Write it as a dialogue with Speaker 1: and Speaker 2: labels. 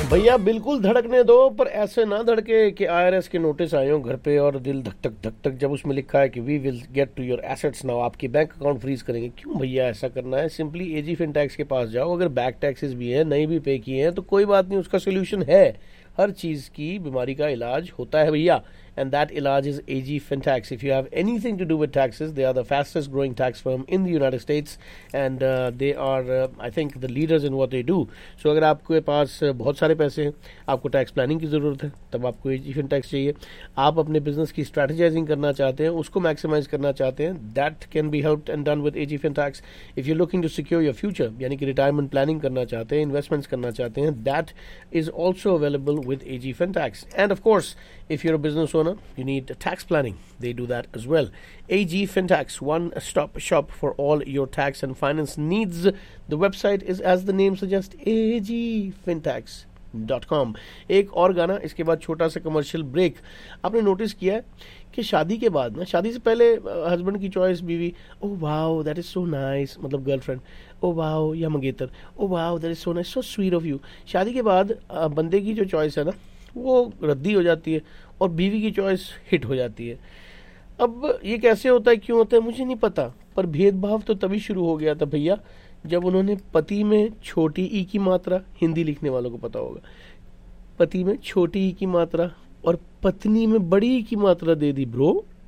Speaker 1: भैया बिल्कुल धड़कने दो, पर ऐसे ना धड़के कि आईआरएस के नोटिस आए हो घर पे और दिल धक धक जब उसमें लिखा है कि we will get to your assets now, आपकी बैंक अकाउंट फ्रीज करेंगे। क्यों भैया ऐसा करना है? सिंपली एजी फिन टैक्स के पास जाओ। अगर बैक टैक्सेस भी हैं, नहीं भी पे किए हैं तो कोई बात नहीं, उसका सोल्यूशन है। हर चीज की बीमारी का इलाज होता है भैया, and that इलाज is AG FinTax. If you have anything to do with taxes, they are the fastest growing tax firm in the United States, and they are, I think, the leaders in what they do. So अगर आपके पास बहुत सारे पैसे हैं, आपको tax planning की ज़रूरत है, तब आपको AG FinTax चाहिए। आप अपने बिजनेस की स्ट्रैटेजाइजिंग करना चाहते हैं, उसको मैक्सिमाइज करना चाहते हैं, that can be helped and done with AG FinTax. If you're looking to secure your future, यानी कि रिटायरमेंट प्लानिंग करना चाहते हैं, इन्वेस्टमेंट्स करना चाहते हैं, that is also available with AG FinTax. And of course, if you're a business owner, you need tax planning. They do that as well. AG FinTax, one-stop shop for all your tax and finance needs. The website is, as the name suggests, agfintax.com. एक और गाना, इसके बाद छोटा सा commercial break. आपने notice किया है कि शादी के बाद ना, शादी से पहले हस्बैंड की चॉइस बीवी, oh wow that is so nice, मतलब गर्लफ्रेंड, ओह वाओ, या मंगेतर, oh wow that is so nice, so sweet of you. शादी के बाद बंदे की जो चॉइस है ना, वो रद्दी हो जाती है और बीवी की चॉइस हिट हो जाती है। अब ये कैसे होता है, क्यों होता है, मुझे नहीं पता, पर भेदभाव तो तभी शुरू हो गया था भैया जब उन्होंने पति में छोटी ई की मात्रा, हिंदी लिखने वालों को पता होगा, पति में छोटी ई की मात्रा और पत्नी में बड़ी ई की मात्रा दे दी ब्रो।